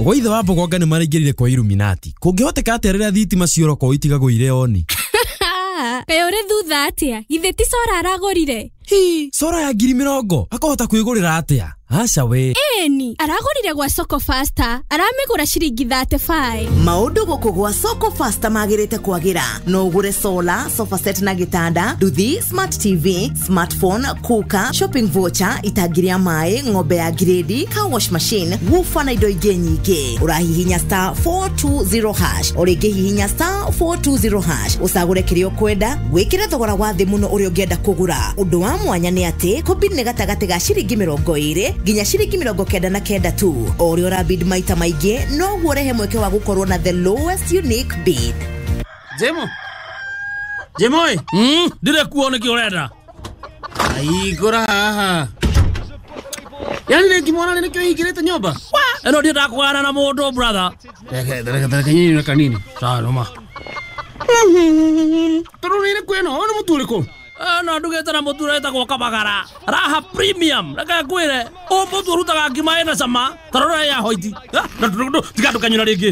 Waithe wa Bogonga ni maraingirire kwa Illuminati. Kungihoteka aterera thitima cioroko itigago ire oni. Uri thutha atia? Githe ti Sora aragorire. Sora ya 20,000 akahota kwigurira atia? Aca we. Eni, aragorire gwa Soko Faster. Aramigura ciringi 35. Maundu guku gwa Soko Faster magirite kwagira. No ugure solar, sofa set na gitanda, nduthi, smart TV, smartphone, kuka, shopping voucher, itagiria mai, ng'ombe ya grade, car wash machine, woofer na indo ingi nyingi. Urahihinya *420#. Oringi hihinya *420#. Usagure kirio kwenda, gwikire thogora wa thi muno uri ungienda kugura. Undu wa mwanya ni ati kombini ni gatagati ga ciringi 20 ginya ciringi 99 tu. Ori ora bid maita maige no guorehe mweke wa gukorwo na the lowest unique bid. Jemoi, dire kuone ki urenda. Ai gora haha. Yani ne kimona ne kyo higirete nyomba. Eno dia takwana na modo brother. Deka nyinyi na kanini. Sawa noma. Toro ni kweno, ono mutuliko. No ndugete na mutureta kwa kabagara. Raha premium. Raka kwire. O mutu rutaga ngima ena sama. Tarora ya hoiti. Tigatu kanyuna ringi.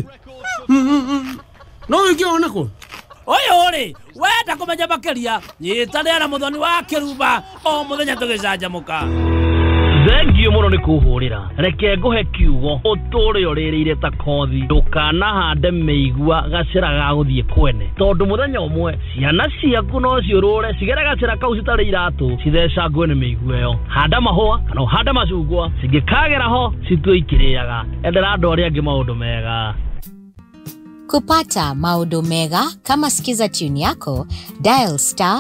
No ikiona ko. Oyo ori, wenda kumenya makeria. Nyitane na muthoni wa kiruba. O muthenya tugicanjamuka. Thengiũ mũno nĩ kũhũrĩra. Reke ngũhe kiugo ũtũũre ũrĩrĩire ta kothi. Ndũkanahande mĩigua gacĩra ga gũthiĩ kwene. Tondũ mũthenya ũmwe ciana ciaku no ciũrũre cigere gacĩra kau citarĩ iratũ cithecangwo nĩ mĩigua ĩyo. Handa mahũa kana ũhande macungwa cingĩkagera ho citue ikĩrĩaga. Endera andũ arĩa angĩ maũndũ mega. Kupata maodo mega kama sikiza tune yako, dial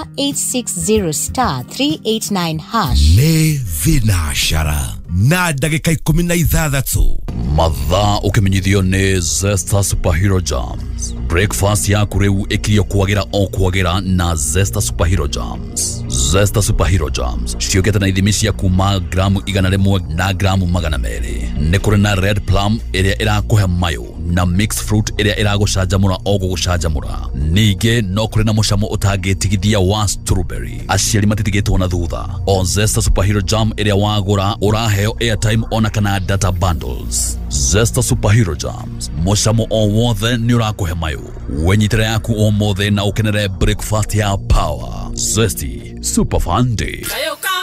*860*389#. Ne vinashara na dagika 16 mathaa ukimenyithio ne Zesta Superhero Jams. Breakfast yaku rĩu ikirio kwagira na Zesta Superhero Jams. Zesta Superhero Jams ciũkĩte na ithimi cia kuma gramu 100 na gramu 200. Nĩ kũrĩ na red plum ĩrĩa ĩrakũhe mayo na mixed fruit ĩrĩa ĩragucanjamũra o gũgucanjamũra. Ningĩ no kũrĩ na mũcamo ũtangĩtigithia wa strawberry. Aciari matitigĩtwo na thutha. O Zesta Superhero Jam ĩrĩa wagũra ũraheo airtime ona kana data bundles. Zesta Superhero Jams, mũcamo o wothe nĩ ũrakũhe mayo. Wenyitĩre yaku o mothe na ũkenere breakfast ya power. Zesty Super Fun Day.